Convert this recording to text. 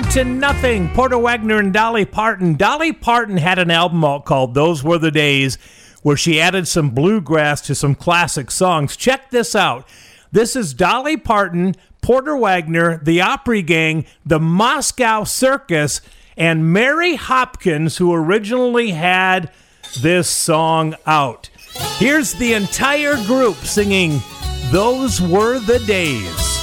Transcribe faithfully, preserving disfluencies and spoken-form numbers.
to Nothing, Porter Wagoner and Dolly Parton. Dolly Parton had an album out called Those Were the Days where she added some bluegrass to some classic songs. Check this out. This is Dolly Parton, Porter Wagoner, the Opry Gang, the Moscow Circus, and Mary Hopkins, who originally had this song out. Here's the entire group singing Those Were the Days.